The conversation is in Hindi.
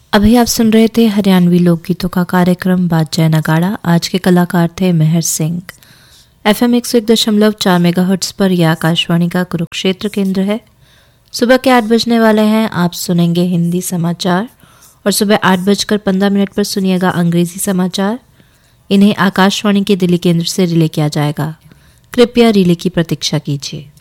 अभी आप सुन रहे थे हरियाणवी लोकगीतों का कार्यक्रम बादशाह नगाड़ा। आज के कलाकार थे मेहर सिंह। FM 101.4 मेगाहर्ट्ज पर यह आकाशवाणी का कुरुक्षेत्र केंद्र है। सुबह के 8 बजने वाले हैं, आप सुनेंगे हिंदी समाचार और सुबह 8:15 पर सुनिएगा अंग्रेजी समाचार। इन्हें आकाशवाणी के दिल्ली केंद्र से रिले किया जाएगा। कृपया रिले की प्रतीक्षा कीजिए।